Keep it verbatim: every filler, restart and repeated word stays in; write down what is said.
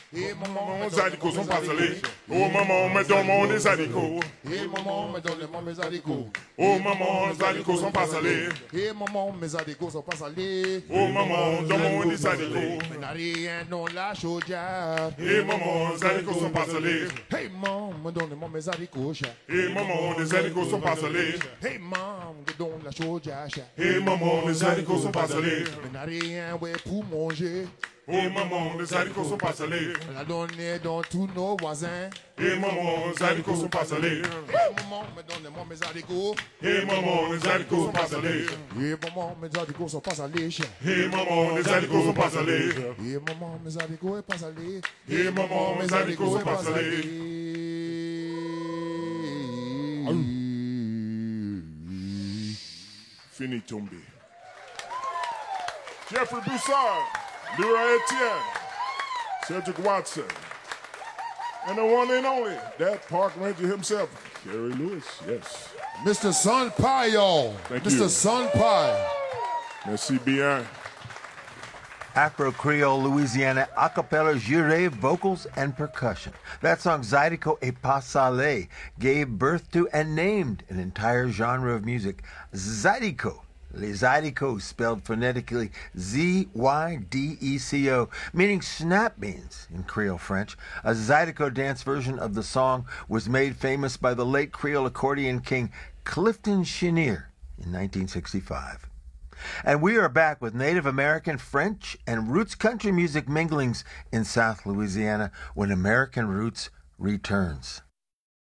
Et maman, mes haricots sont pas salés. Oh maman, mais donne-moi des haricots. Et maman, me donne-moi mes haricots. Oh maman, les haricots sont pas salés. Et maman, mes haricots sont pas salés. Oh maman, donne-moi des haricots. Mais n'a rien dans la chaudière. Et maman, les haricots sont pas salés. Hey maman, me donne-moi mes haricots. Et maman, les haricots sont pas salés. Hey maman, me donne la chaudière. Et maman, les haricots sont pas salés. Mais n'a rien ouais, pour manger. Oh maman, les haricots sont pas salés. On a donné dans tous nos voisins. Et maman, les haricots sont pas salés. Hey maman, me donne-moi mes haricots. Et maman, les haricots sont pas salés. Et maman, mes haricots sont pas salés. Et maman, les haricots sont pas salés. Et maman, mes haricots est pas salés. Et maman, mes haricots sont pas salés. Fini tombé. Jeffrey Broussard, Leroy Etienne, Cedric Watson, and the one and only, that park ranger himself, Kerry Lewis, yes. Mister Sun Pie, y'all. Thank Mister you. Sun Pie. Merci bien. Afro-Creole Louisiana acapella juré vocals and percussion. That song, Zydeco et Pas Salé, gave birth to and named an entire genre of music, Zydeco. Les Zydecos, spelled phonetically Z Y D E C O, meaning snap beans in Creole French. A Zydeco dance version of the song was made famous by the late Creole accordion king Clifton Chenier in nineteen sixty-five. And we are back with Native American, French, and roots country music minglings in South Louisiana when American Roots returns.